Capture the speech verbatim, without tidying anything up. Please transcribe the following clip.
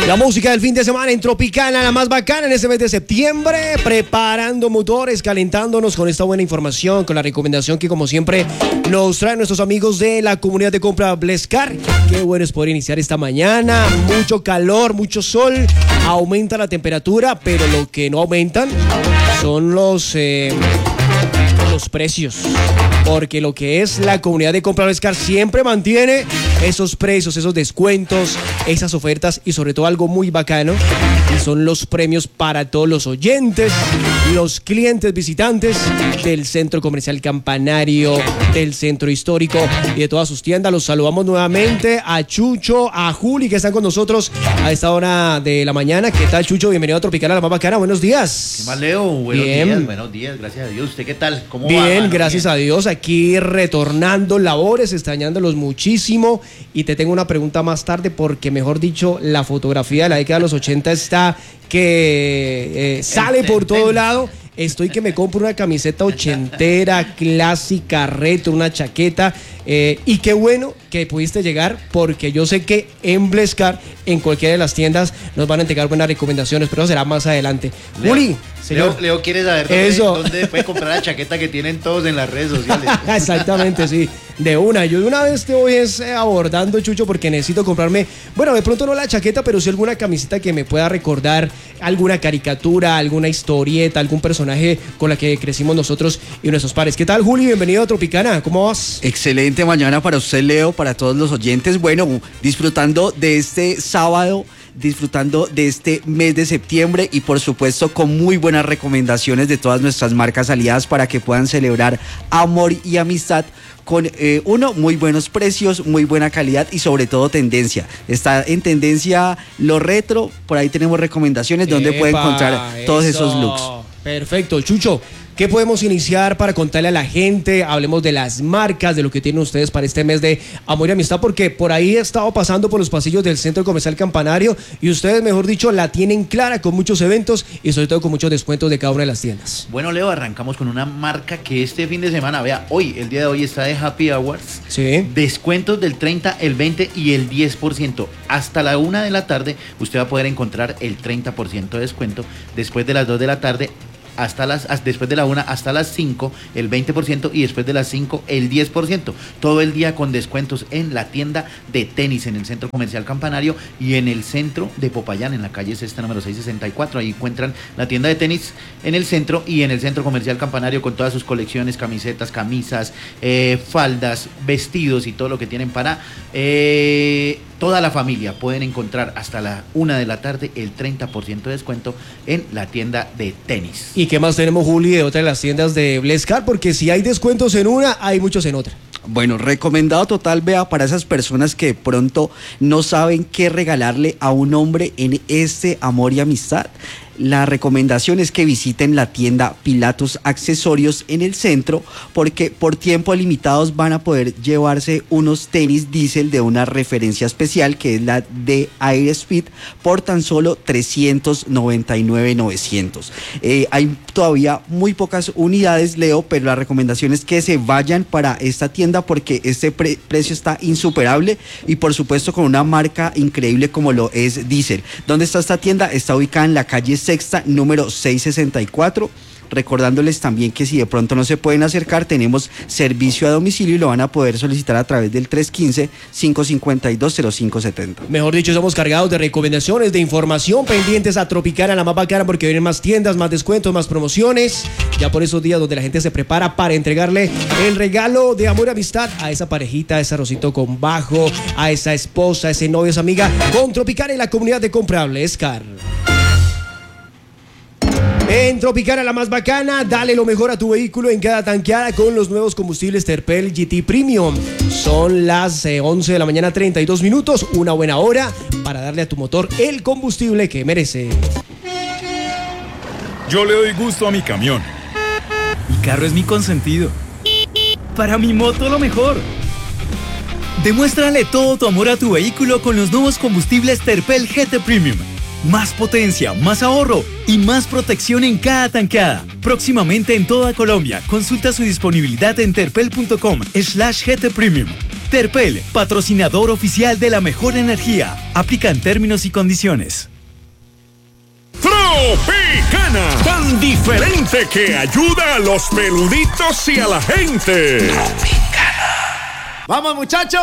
La música del fin de semana en Tropicana, la más bacana en este mes de septiembre, preparando motores, calentándonos con esta buena información, con la recomendación que como siempre nos traen nuestros amigos de la comunidad de compra Blescar. Qué bueno es poder iniciar esta mañana, mucho calor, mucho sol, aumenta la temperatura, pero lo que no aumentan son los... Eh, los precios, porque lo que es la comunidad de compra Blescar siempre mantiene esos precios, esos descuentos, esas ofertas y sobre todo algo muy bacano y son los premios para todos los oyentes, los clientes visitantes del Centro Comercial Campanario, del Centro Histórico y de todas sus tiendas. Los saludamos nuevamente a Chucho, a Juli que están con nosotros a esta hora de la mañana. ¿Qué tal, Chucho? Bienvenido a Tropicana, la más bacana. Buenos días. ¿Qué más, Leo? Buenos Bien. días, buenos días, gracias a Dios. ¿Usted qué tal? ¿Cómo Bien, va? Bien, gracias bien. a Dios, aquí retornando labores, extrañándolos muchísimo y te tengo una pregunta más tarde porque, mejor dicho, la fotografía de la década de los ochenta está que eh, sale por todo lado. Estoy que me compro una camiseta ochentera, clásica, retro, una chaqueta. Eh, y qué bueno que pudiste llegar porque yo sé que en Blescar, en cualquiera de las tiendas, nos van a entregar buenas recomendaciones, pero será más adelante. Leo, Juli, señor. Leo, Leo quiere saber dónde, Eso. dónde puede comprar la chaqueta que tienen todos en las redes sociales. Exactamente, sí. De una. Yo de una vez te voy es, eh, abordando, Chucho, porque necesito comprarme, bueno, de pronto no la chaqueta, pero sí alguna camiseta que me pueda recordar alguna caricatura, alguna historieta, algún personaje con la que crecimos nosotros y nuestros padres. ¿Qué tal, Juli? Bienvenido a Tropicana. ¿Cómo vas? Excelente mañana para usted, Leo, para todos los oyentes. Bueno, disfrutando de este sábado, disfrutando de este mes de septiembre y por supuesto con muy buenas recomendaciones de todas nuestras marcas aliadas para que puedan celebrar amor y amistad con eh, uno, muy buenos precios, muy buena calidad y sobre todo tendencia. Está en tendencia lo retro, por ahí tenemos recomendaciones donde Epa, pueden encontrar todos eso. esos looks. Perfecto, Chucho. ¿Qué podemos iniciar para contarle a la gente? Hablemos de las marcas, de lo que tienen ustedes para este mes de amor y amistad, porque por ahí he estado pasando por los pasillos del Centro Comercial Campanario y ustedes, mejor dicho, la tienen clara con muchos eventos y sobre todo con muchos descuentos de cada una de las tiendas. Bueno, Leo, arrancamos con una marca que este fin de semana, vea, hoy, el día de hoy está de Happy Hours. Sí. Descuentos del treinta, el veinte y el diez por ciento. Hasta la una de la tarde usted va a poder encontrar el treinta por ciento de descuento. Después de las dos de la tarde, hasta las después de la una hasta las cinco el veinte por ciento y después de las cinco el diez por ciento. Todo el día con descuentos en la tienda de tenis en el Centro Comercial Campanario y en el centro de Popayán, en la calle Sexta número seiscientos sesenta y cuatro. Ahí encuentran la tienda de tenis en el centro y en el Centro Comercial Campanario con todas sus colecciones, camisetas, camisas, eh, faldas, vestidos y todo lo que tienen para eh, toda la familia. Pueden encontrar hasta la una de la tarde el treinta por ciento de descuento en la tienda de tenis. ¿Y qué más tenemos, Juli, de otra de las tiendas de Blescar? Porque si hay descuentos en una, hay muchos en otra. Bueno, recomendado total, vea, para esas personas que de pronto no saben qué regalarle a un hombre en este amor y amistad. La recomendación es que visiten la tienda Pilatus Accesorios en el centro porque por tiempo limitados van a poder llevarse unos tenis diésel de una referencia especial que es la de Air Speed por tan solo trescientos noventa y nueve mil novecientos. Eh, hay todavía muy pocas unidades, Leo, pero la recomendación es que se vayan para esta tienda porque este pre- precio está insuperable y por supuesto con una marca increíble como lo es Diesel. ¿Dónde está esta tienda? Está ubicada en la calle Sexta número seiscientos sesenta y cuatro. Recordándoles también que si de pronto no se pueden acercar, tenemos servicio a domicilio y lo van a poder solicitar a través del tres uno cinco, cinco cinco dos, cero cinco siete cero. Mejor dicho, estamos cargados de recomendaciones, de información, pendientes a Tropicana, la más bacana, porque vienen más tiendas, más descuentos, más promociones. Ya por esos días donde la gente se prepara para entregarle el regalo de amor y amistad a esa parejita, a ese arrocito con bajo, a esa esposa, a ese novio, esa amiga, con Tropicana y la comunidad de compra Blescar. En Tropicana, la más bacana, dale lo mejor a tu vehículo en cada tanqueada con los nuevos combustibles Terpel G T Premium. Son las eh, once de la mañana, treinta y dos minutos, una buena hora para darle a tu motor el combustible que merece. Yo le doy gusto a mi camión. Mi carro es mi consentido. Para mi moto lo mejor. Demuéstrale todo tu amor a tu vehículo con los nuevos combustibles Terpel G T Premium. Más potencia, más ahorro y más protección en cada tanqueada. Próximamente en toda Colombia. Consulta su disponibilidad en terpel punto com slash G T Premium. Terpel, patrocinador oficial de la mejor energía. Aplican términos y condiciones. Tropicana, tan diferente que ayuda a los peluditos y a la gente. Tropicana. Vamos, muchachos.